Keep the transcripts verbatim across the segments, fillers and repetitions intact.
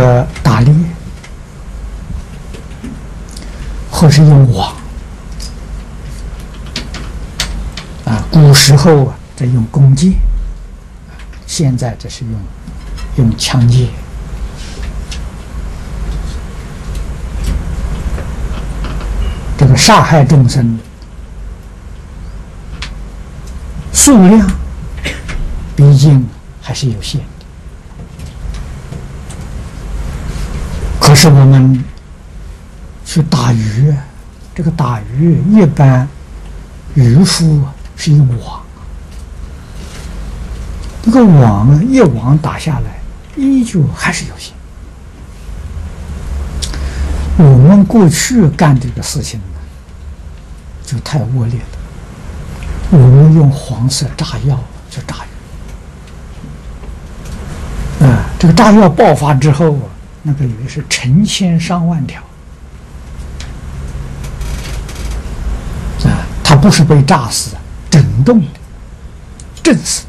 个打猎，或是用网啊，古时候啊，在用弓箭，现在这是用用枪械。这个杀害众生数量，毕竟还是有限的。可是我们去打鱼，这个打鱼一般渔夫是用网，这个网啊，一网打下来，依旧还是有限。我们过去干这个事情呢，就太恶劣了。我们用黄色炸药去炸鱼，啊，这个炸药爆发之后啊，那个鱼是成千上万条，啊，它不是被炸死的，整栋的，震死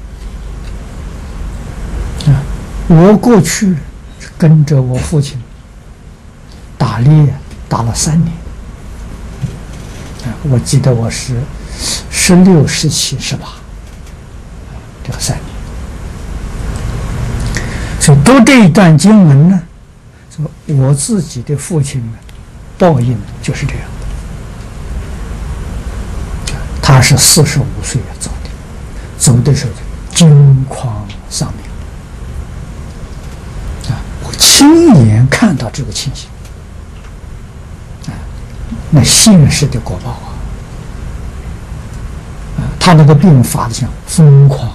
的。啊，我过去跟着我父亲打猎，打了三年。啊，我记得我是十六、十七、十八，这个三年。所以读这一段经文呢，说我自己的父亲呢，报应就是这样的。他是四十五岁走的，走的时候惊慌丧命。啊，我亲眼看到这个情形。那现实的果报啊，啊，他那个病发的像疯狂，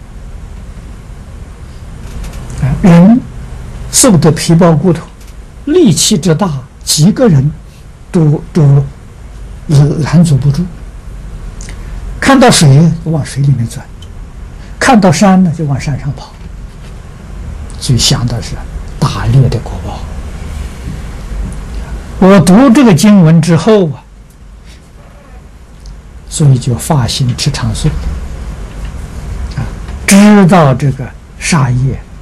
啊，人瘦得皮包骨头，力气之大，几个人都都拦阻不住。看到水就往水里面钻，看到山呢就往山上跑。最想的是打猎的果报。我读这个经文之后啊，所以就发心吃长素啊，知道这个杀业